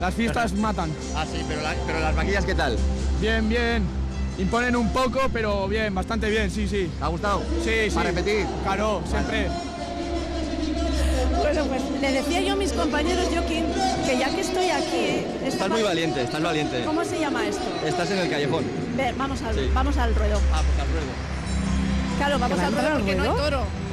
Las fiestas matan. Ah, sí, pero las vaquillas, ¿qué tal? Bien, bien. Imponen un poco, pero bien, bastante bien, sí, sí. ¿Te ha gustado? Sí, sí. ¿Para repetir? Claro, siempre. Bueno, pues le decía yo a mis compañeros, Joaquín, que ya que estoy aquí... Estás muy valiente, estás valiente. ¿Cómo se llama esto? Estás en el callejón. Vamos al ruedo. Ah, pues al ruedo. Claro, vamos al ruedo porque no hay toro.